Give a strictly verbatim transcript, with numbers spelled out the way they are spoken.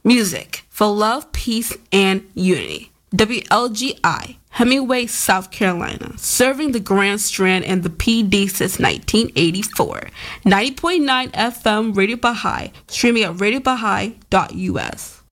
Music for love, peace, and unity. W L G I, Hemingway, South Carolina, serving the Grand Strand and the P D since nineteen eighty-four. ninety point nine F M Radio Baha'i, streaming at radio baha'i dot U S.